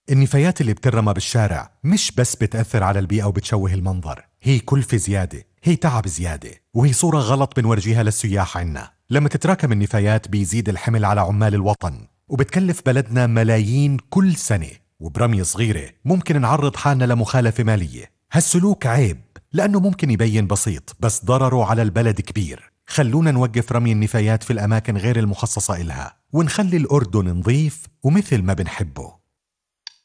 النفايات اللي بترمى بالشارع مش بس بتأثر على البيئة وبتشوه المنظر، هي كلفة زيادة، هي تعب زيادة، وهي صورة غلط بنورجيها للسياح عنا. لما تتراكم النفايات بيزيد الحمل على عمال الوطن، وبتكلف بلدنا ملايين كل سنة، وبرمية صغيرة ممكن نعرض حالنا لمخالفة مالية. هالسلوك عيب لأنه ممكن يبين بسيط بس ضرره على البلد كبير. خلونا نوقف رمي النفايات في الأماكن غير المخصصة إلها، ونخلي الأردن نظيف ومثل ما بنحبه.